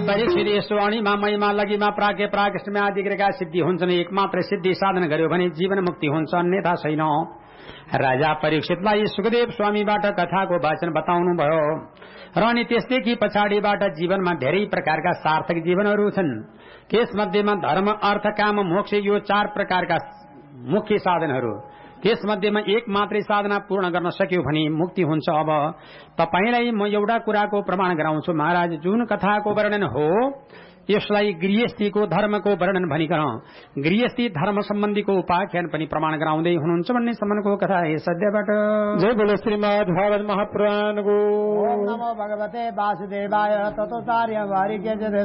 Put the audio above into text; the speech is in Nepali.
परीक्षित यस्तो अणिमा महिमा लगीमा प्राके प्राकृष्टमा आदि गरेका सिद्धि हुन्छन्। एक मात्र सिद्धि साधन गर्यो भने जीवन मुक्ति हुन्छ, अन्यथा छैन। राजा परीक्षितलाई सुखदेव स्वामीबाट कथाको वाचन बताउनु भयो र अनि त्यसदेखि पछाडिबाट जीवनमा धेरै प्रकारका सार्थक जीवनहरू छन्। त्यसमध्येमा धर्म, अर्थ, काम, मोक्ष यो 4 प्रकारका मुख्य साधनहरू। त्यसमध्येमा एक मात्रै साधना पूर्ण गर्न सक्यो भने मुक्ति हुन्छ। अब तपाईलाई म एउटा कुराको प्रमाण गराउँछु महाराज। जुन कथाको वर्णन हो यसलाई गृहस्थीको धर्मको वर्णन भनिकन गृहस्थी धर्म सम्बन्धीको उपाख्यान पनि प्रमाण गराउँदै हुनुहुन्छ भन्ने सम्बन्धको कथा यस अध्यायबाट। जय बोलो श्रीमद् भागवत महापुराणको। ओम नमो भगवते वासुदेवाय। ततोचार्य वारिके